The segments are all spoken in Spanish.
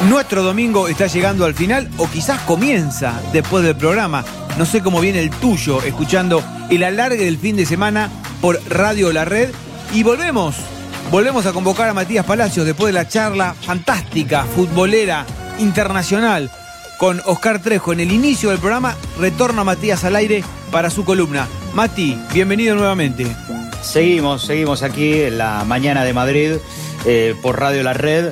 Nuestro domingo está llegando al final o quizás comienza después del programa. No sé cómo viene el tuyo, escuchando el alargue del fin de semana por Radio La Red. Y volvemos a convocar a Matías Palacios después de la charla fantástica, futbolera, internacional, con Oscar Trejo. En el inicio del programa, retorna Matías al aire para su columna. Mati, bienvenido nuevamente. Seguimos aquí en la mañana de Madrid por Radio La Red.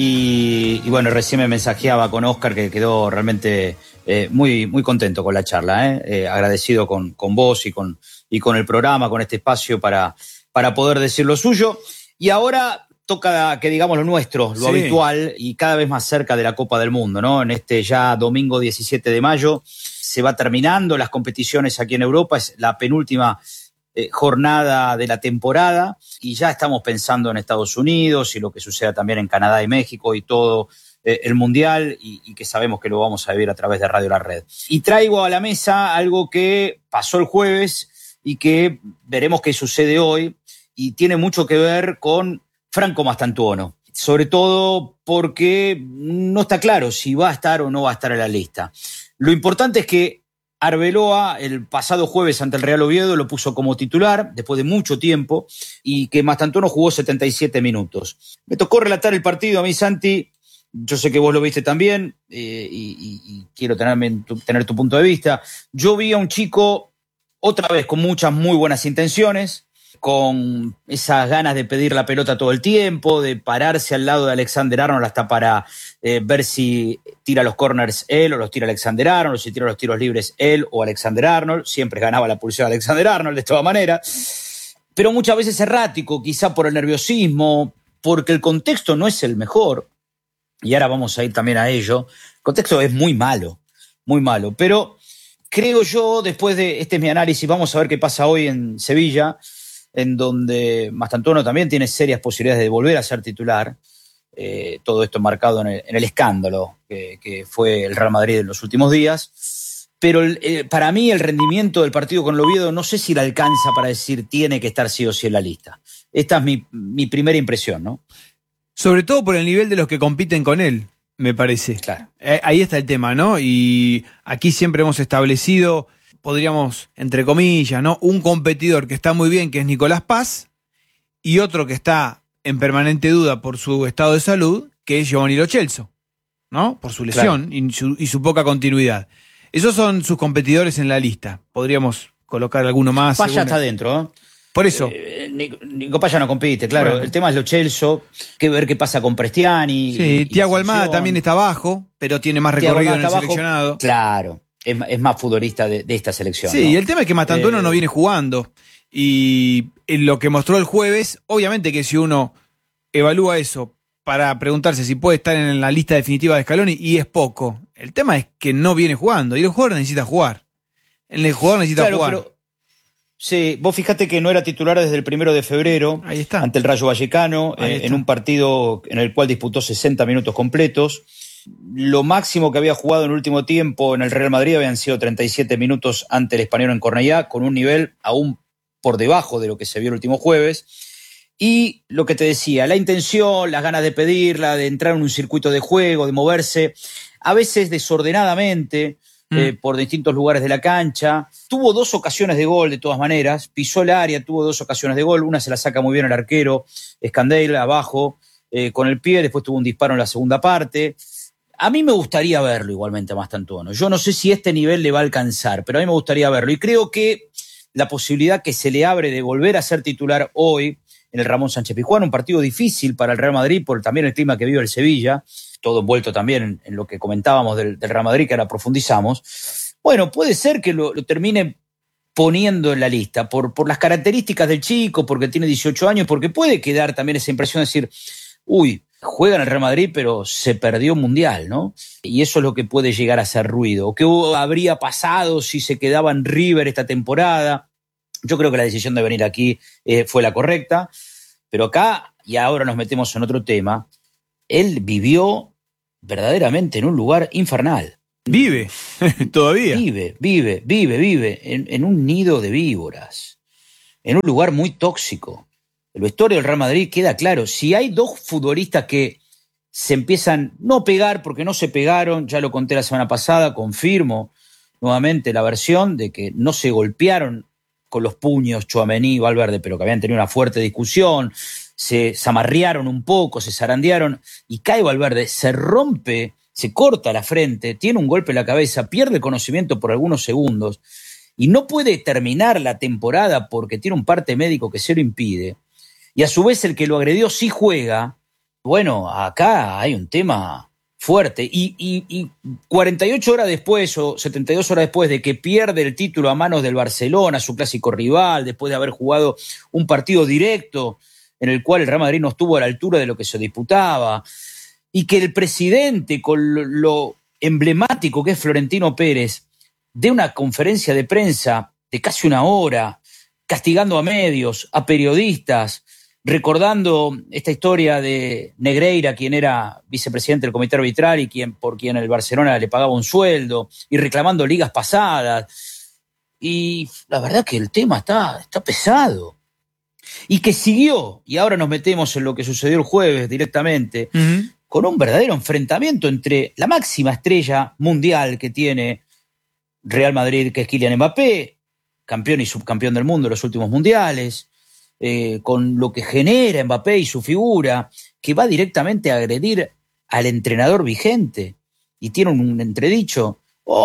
Y bueno, recién me mensajeaba con Oscar que quedó realmente muy contento con la charla, agradecido con vos y con el programa, con este espacio para poder decir lo suyo. Y ahora toca que digamos lo nuestro, lo habitual, y cada vez más cerca de la Copa del Mundo, ¿no? En este ya domingo 17 de mayo se va terminando las competiciones aquí en Europa, es la penúltima jornada de la temporada y ya estamos pensando en Estados Unidos y lo que suceda también en Canadá y México y todo el Mundial y que sabemos que lo vamos a vivir a través de Radio La Red. Y traigo a la mesa algo que pasó el jueves y que veremos qué sucede hoy y tiene mucho que ver con Franco Mastantuono, sobre todo porque no está claro si va a estar o no va a estar en la lista. Lo importante es que Arbeloa el pasado jueves ante el Real Oviedo lo puso como titular después de mucho tiempo y que Mastantuono jugó 77 minutos. Me tocó relatar el partido a mí, Santi. Yo sé que vos lo viste también y quiero tener tu punto de vista. Yo vi a un chico otra vez con muchas muy buenas intenciones, con esas ganas de pedir la pelota todo el tiempo, de pararse al lado de Alexander Arnold hasta para ver si tira los corners él o los tira Alexander Arnold, o si tira los tiros libres él o Alexander Arnold. Siempre ganaba la pulsión Alexander Arnold de todas maneras, pero muchas veces errático, quizá por el nerviosismo, porque el contexto no es el mejor, y ahora vamos a ir también a ello. El contexto es muy malo, pero creo yo, después de este es mi análisis, vamos a ver qué pasa hoy en Sevilla, en donde Mastantuono también tiene serias posibilidades de volver a ser titular. Todo esto marcado en el escándalo que fue el Real Madrid en los últimos días. Pero para mí el rendimiento del partido con el Oviedo no sé si le alcanza para decir tiene que estar sí o sí en la lista. Esta es mi primera impresión, ¿no? Sobre todo por el nivel de los que compiten con él, me parece. Claro. Ahí está el tema, ¿no? Y aquí siempre hemos establecido, podríamos, entre comillas, ¿no?, un competidor que está muy bien, que es Nicolás Paz, y otro que está en permanente duda por su estado de salud, que es Giovanni Lo Celso, ¿no? Por su lesión, claro, y su poca continuidad. Esos son sus competidores en la lista. Podríamos colocar alguno más. Paz ya está dentro, ¿eh? Por eso. Nico Paz ya no compite, claro. Bueno. El tema es Lo Celso, que ver qué pasa con Prestiani. Sí, Thiago Almada también está abajo, pero tiene más recorrido en el seleccionado. Claro. Es más futbolista de esta selección. Sí, ¿no? Y el tema es que Mastantuono no viene jugando. Y en lo que mostró el jueves, obviamente que si uno evalúa eso para preguntarse si puede estar en la lista definitiva de Scaloni, y es poco. El tema es que no viene jugando. Y el jugador necesita jugar. El jugador necesita jugar. Pero, sí, vos fíjate que no era titular desde el 1 de febrero. Ahí está. Ante el Rayo Vallecano, en un partido en el cual disputó 60 minutos completos. Lo máximo que había jugado en el último tiempo en el Real Madrid habían sido 37 minutos ante el Español en Cornellá, con un nivel aún por debajo de lo que se vio el último jueves. Y lo que te decía, la intención, las ganas de pedirla, de entrar en un circuito de juego, de moverse, a veces desordenadamente, por distintos lugares de la cancha. Tuvo 2 ocasiones de gol de todas maneras, pisó el área, tuvo 2 ocasiones de gol, una se la saca muy bien el arquero, Scandale abajo, con el pie, después tuvo un disparo en la segunda parte. A mí me gustaría verlo igualmente a Mastantuono. Yo no sé si este nivel le va a alcanzar, pero a mí me gustaría verlo. Y creo que la posibilidad que se le abre de volver a ser titular hoy en el Ramón Sánchez Pizjuán, un partido difícil para el Real Madrid por también el clima que vive el Sevilla, todo envuelto también en lo que comentábamos del Real Madrid, que ahora profundizamos. Bueno, puede ser que lo termine poniendo en la lista por las características del chico, porque tiene 18 años, porque puede quedar también esa impresión de decir, juega en el Real Madrid, pero se perdió un mundial, ¿no? Y eso es lo que puede llegar a hacer ruido. ¿Qué habría pasado si se quedaba en River esta temporada? Yo creo que la decisión de venir aquí fue la correcta, pero acá, y ahora nos metemos en otro tema, él vivió verdaderamente en un lugar infernal. Vive, todavía. Vive en un nido de víboras, en un lugar muy tóxico. El vestuario del Real Madrid queda claro. Si hay 2 futbolistas que se empiezan no a pegar porque no se pegaron, ya lo conté la semana pasada, confirmo nuevamente la versión de que no se golpearon con los puños Tchouaméni y Valverde, pero que habían tenido una fuerte discusión, se zamarrearon un poco, se zarandearon, y cae Valverde, se rompe, se corta la frente, tiene un golpe en la cabeza, pierde el conocimiento por algunos segundos, y no puede terminar la temporada porque tiene un parte médico que se lo impide, y a su vez el que lo agredió sí juega. Bueno, acá hay un tema fuerte, y 48 horas después o 72 horas después de que pierde el título a manos del Barcelona, su clásico rival, después de haber jugado un partido directo en el cual el Real Madrid no estuvo a la altura de lo que se disputaba, y que el presidente, con lo emblemático que es Florentino Pérez, dé una conferencia de prensa de casi una hora, castigando a medios, a periodistas, recordando esta historia de Negreira, quien era vicepresidente del comité arbitral y por quien el Barcelona le pagaba un sueldo, y reclamando ligas pasadas. Y la verdad que el tema está pesado. Y que siguió, y ahora nos metemos en lo que sucedió el jueves directamente, con un verdadero enfrentamiento entre la máxima estrella mundial que tiene Real Madrid, que es Kylian Mbappé, campeón y subcampeón del mundo en los últimos mundiales, con lo que genera Mbappé y su figura, que va directamente a agredir al entrenador vigente, y tiene un entredicho.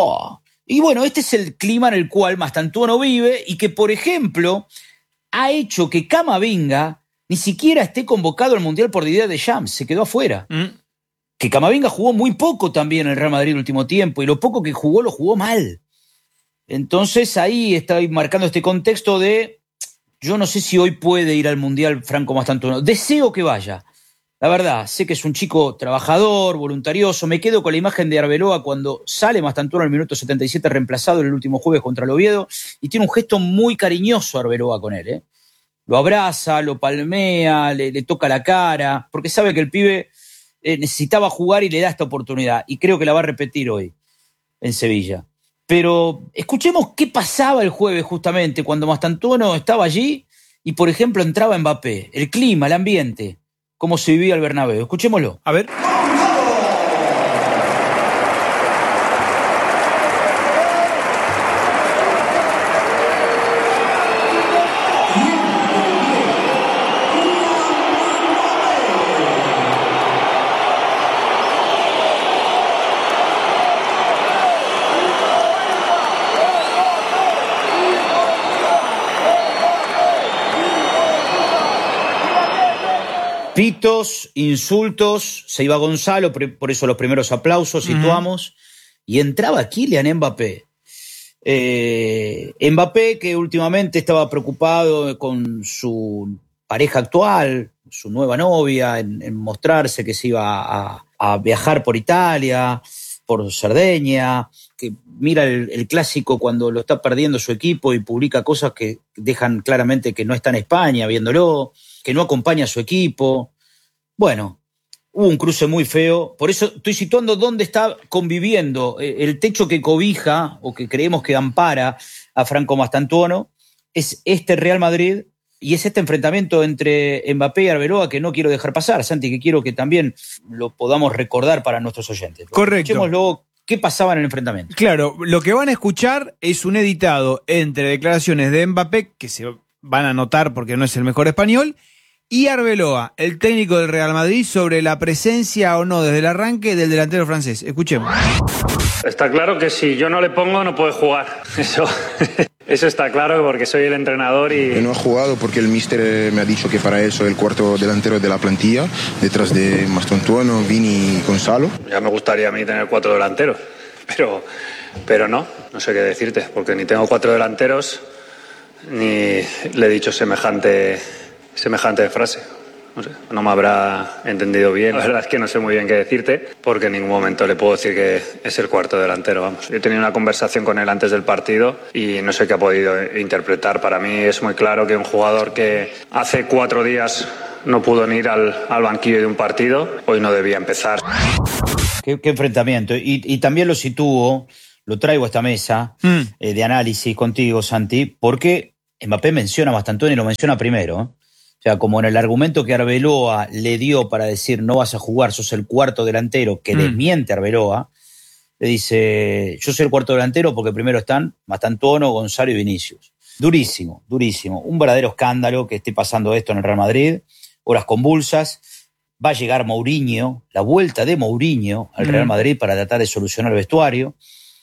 Y bueno, este es el clima en el cual Mastantuono vive, y que, por ejemplo, ha hecho que Camavinga ni siquiera esté convocado al Mundial por Didier Deschamps, se quedó afuera. Que Camavinga jugó muy poco también en el Real Madrid el último tiempo, y lo poco que jugó lo jugó mal. Entonces ahí está marcando este contexto de, yo no sé si hoy puede ir al Mundial Franco Mastantuono. Deseo que vaya. La verdad, sé que es un chico trabajador, voluntarioso. Me quedo con la imagen de Arbeloa cuando sale Mastantuono al minuto 77 reemplazado el último jueves contra el Oviedo, y tiene un gesto muy cariñoso Arbeloa con él. Lo abraza, lo palmea, le toca la cara, porque sabe que el pibe necesitaba jugar y le da esta oportunidad. Y creo que la va a repetir hoy en Sevilla. Pero escuchemos qué pasaba el jueves justamente cuando Mastantuono estaba allí y, por ejemplo, entraba Mbappé. El clima, el ambiente, cómo se vivía el Bernabéu. Escuchémoslo. A ver. Pitos, insultos, se iba Gonzalo, por eso los primeros aplausos, situamos, y entraba Kylian Mbappé. Mbappé, que últimamente estaba preocupado con su pareja actual, su nueva novia, en mostrarse que se iba a viajar por Italia, por Cerdeña, que mira el clásico cuando lo está perdiendo su equipo y publica cosas que dejan claramente que no está en España viéndolo, que no acompaña a su equipo. Bueno, hubo un cruce muy feo, por eso estoy situando dónde está conviviendo el techo que cobija o que creemos que ampara a Franco Mastantuono, es este Real Madrid y es este enfrentamiento entre Mbappé y Arbeloa que no quiero dejar pasar, Santi, que quiero que también lo podamos recordar para nuestros oyentes. Correcto. Escuchemos luego qué pasaba en el enfrentamiento. Claro, lo que van a escuchar es un editado entre declaraciones de Mbappé, que se van a notar porque no es el mejor español, y Arbeloa, el técnico del Real Madrid, sobre la presencia o no desde el arranque del delantero francés. Escuchemos. Está claro que si yo no le pongo no puede jugar. Eso está claro porque soy el entrenador y... No ha jugado porque el míster me ha dicho que para él soy el cuarto delantero de la plantilla, detrás de Mastantuono, Vini y Gonzalo. Ya me gustaría a mí tener 4 delanteros, pero no sé qué decirte, porque ni tengo 4 delanteros, ni le he dicho semejante frase. No sé, no me habrá entendido bien. La verdad es que no sé muy bien qué decirte, porque en ningún momento le puedo decir que es el cuarto delantero, vamos. Yo he tenido una conversación con él antes del partido y no sé qué ha podido interpretar. Para mí es muy claro que un jugador que hace 4 días no pudo ni ir al banquillo de un partido, hoy no debía empezar. Qué enfrentamiento. Y también lo sitúo, lo traigo a esta mesa de análisis contigo, Santi, porque Mbappé menciona bastante y lo menciona primero, O sea, como en el argumento que Arbeloa le dio para decir no vas a jugar, sos el cuarto delantero, que desmiente a Arbeloa, le dice, yo soy el cuarto delantero porque primero están Mastantuono, Gonzalo y Vinicius. Durísimo, durísimo. Un verdadero escándalo que esté pasando esto en el Real Madrid, horas convulsas. Va a llegar Mourinho, la vuelta de Mourinho al Real Madrid para tratar de solucionar el vestuario.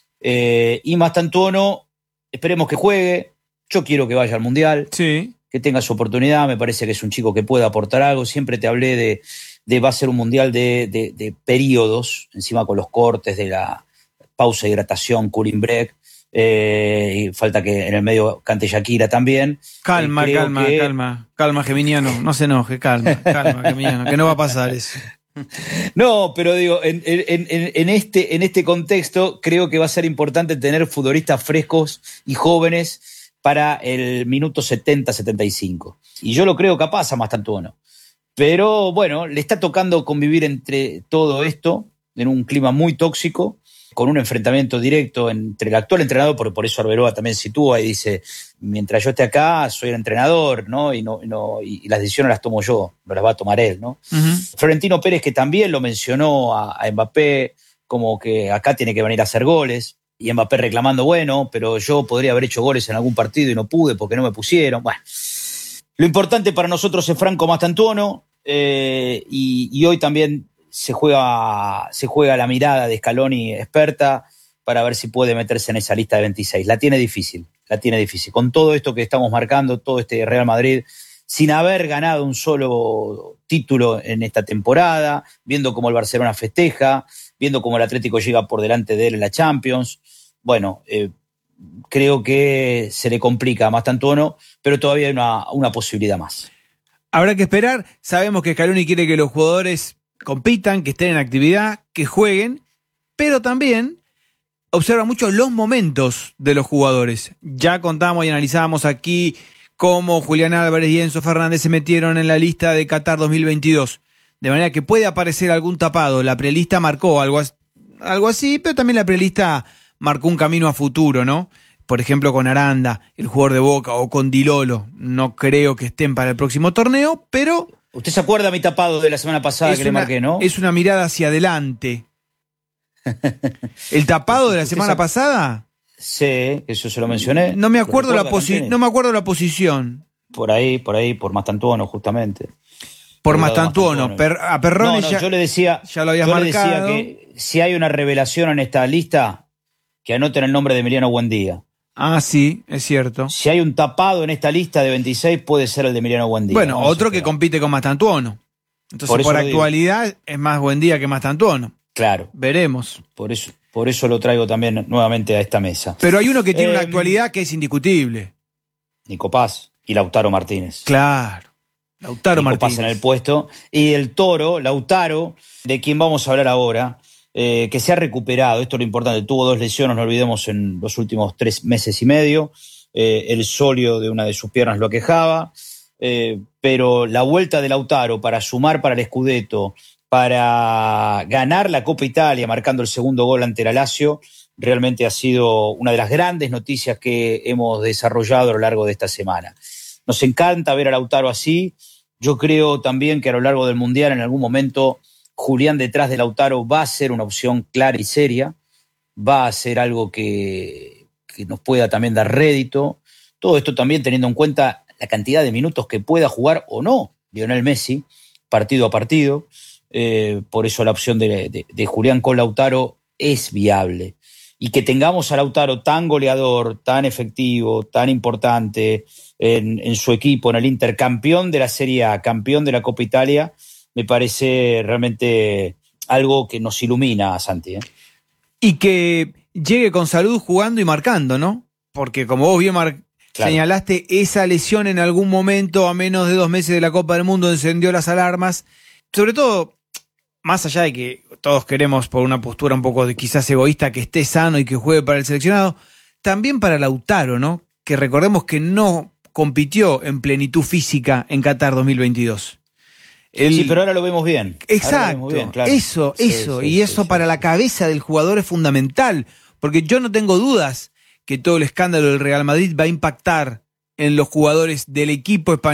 Y Mastantuono, esperemos que juegue. Yo quiero que vaya al Mundial. Sí. Que tenga su oportunidad, me parece que es un chico que puede aportar algo. Siempre te hablé de va a ser un mundial de periodos, encima con los cortes de la pausa, hidratación, cooling break, y falta que en el medio cante Shakira también. Calma, Geminiano, no se enoje, calma, Geminiano, que no va a pasar eso. No, pero digo, en este contexto creo que va a ser importante tener futbolistas frescos y jóvenes para el minuto 70-75. Y yo lo creo capaz a Mastantuono. Pero bueno, le está tocando convivir entre todo esto en un clima muy tóxico, con un enfrentamiento directo entre el actual entrenador, porque por eso Arbeloa también sitúa y dice, mientras yo esté acá, soy el entrenador, ¿no? Y las decisiones las tomo yo, no las va a tomar él, ¿no? Florentino Pérez, que también lo mencionó a Mbappé, como que acá tiene que venir a hacer goles. Y Mbappé reclamando, bueno, pero yo podría haber hecho goles en algún partido y no pude porque no me pusieron. Bueno, lo importante para nosotros es Franco Mastantuono, y hoy también se juega la mirada de Scaloni experta para ver si puede meterse en esa lista de 26. La tiene difícil. Con todo esto que estamos marcando, todo este Real Madrid, sin haber ganado un solo título en esta temporada, viendo cómo el Barcelona festeja, viendo cómo el Atlético llega por delante de él en la Champions. Bueno, creo que se le complica a Mastantuono, pero todavía hay una posibilidad más. Habrá que esperar. Sabemos que Scaloni quiere que los jugadores compitan, que estén en actividad, que jueguen, pero también observa mucho los momentos de los jugadores. Ya contamos y analizábamos aquí cómo Julián Álvarez y Enzo Fernández se metieron en la lista de Qatar 2022. De manera que puede aparecer algún tapado. La prelista marcó algo así, pero también la prelista marcó un camino a futuro, ¿no? Por ejemplo, con Aranda, el jugador de Boca, o con Di Lolo. No creo que estén para el próximo torneo, pero... ¿Usted se acuerda mi tapado de la semana pasada que le marqué, no? Es una mirada hacia adelante. ¿El tapado de la semana pasada? Sí, eso se lo mencioné. No me acuerdo la posición. Por ahí, por Mastantuono, justamente. Por Mastantuono. A Perrone yo le decía, ya lo habías marcado. Decía que si hay una revelación en esta lista, que anoten el nombre de Emiliano Buendía. Ah, sí, es cierto. Si hay un tapado en esta lista de 26, puede ser el de Emiliano Buendía. Bueno, otro que compite con Mastantuono. Entonces, por actualidad, es más Buendía que Mastantuono. Claro. Veremos. Por eso lo traigo también nuevamente a esta mesa. Pero hay uno que tiene una actualidad que es indiscutible. Nico Paz y Lautaro Martínez. Claro. Lautaro Nico Martínez. Paz en el puesto. Y el toro, Lautaro, de quien vamos a hablar ahora, que se ha recuperado. Esto es lo importante. Tuvo 2 lesiones, no olvidemos, en los últimos 3 meses y medio. El sóleo de una de sus piernas lo aquejaba. Pero la vuelta de Lautaro para sumar para el Scudetto, para ganar la Copa Italia, marcando el segundo gol ante la Lazio, realmente ha sido una de las grandes noticias que hemos desarrollado a lo largo de esta semana. Nos encanta ver a Lautaro así. Yo creo también que a lo largo del Mundial, en algún momento, Julián detrás de Lautaro va a ser una opción clara y seria, va a ser algo que nos pueda también dar rédito. Todo esto también teniendo en cuenta la cantidad de minutos que pueda jugar o no Lionel Messi, partido a partido. Por eso la opción de Julián con Lautaro es viable. Y que tengamos a Lautaro tan goleador, tan efectivo, tan importante en su equipo, en el Inter, campeón de la Serie A, campeón de la Copa Italia, me parece realmente algo que nos ilumina, Santi. Y que llegue con salud jugando y marcando, ¿no? Porque como vos bien señalaste, esa lesión en algún momento, a menos de 2 meses de la Copa del Mundo, encendió las alarmas. Sobre todo, más allá de que todos queremos, por una postura un poco de quizás egoísta, que esté sano y que juegue para el seleccionado, también para Lautaro, ¿no? Que recordemos que no compitió en plenitud física en Qatar 2022. Sí, pero ahora lo vemos bien. Exacto, bien, claro. Eso, y eso para la cabeza del jugador es fundamental, porque yo no tengo dudas que todo el escándalo del Real Madrid va a impactar en los jugadores del equipo español.